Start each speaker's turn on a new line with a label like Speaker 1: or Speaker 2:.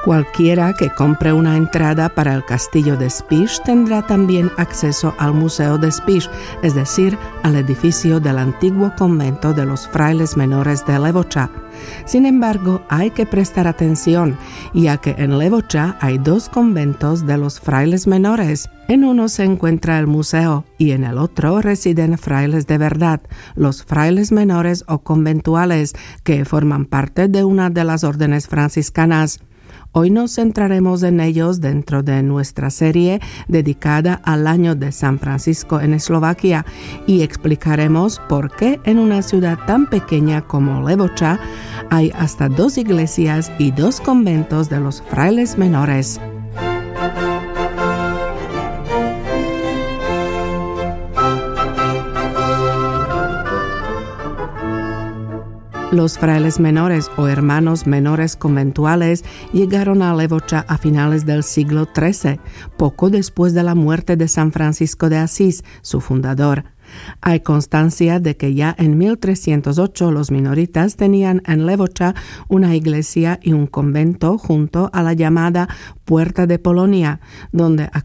Speaker 1: Cualquiera que compre una entrada para el castillo de Spiš tendrá también acceso al Museo de Spiš, es decir, al edificio del antiguo convento de los frailes menores de Levoča. Sin embargo, hay que prestar atención, ya que en Levoča hay 2 conventos de los frailes menores. En uno se encuentra el museo y en el otro residen frailes de verdad, los frailes menores o conventuales, que forman parte de una de las órdenes franciscanas. Hoy nos centraremos en ellos dentro de nuestra serie dedicada al año de San Francisco en Eslovaquia y explicaremos por qué en una ciudad tan pequeña como Levoča hay hasta 2 iglesias y 2 conventos de los frailes menores. Los frailes menores o hermanos menores conventuales llegaron a Levoča a finales del siglo XIII, poco después de la muerte de San Francisco de Asís, su fundador. Hay constancia de que ya en 1308 los minoritas tenían en Levoča una iglesia y un convento junto a la llamada Puerta de Polonia, donde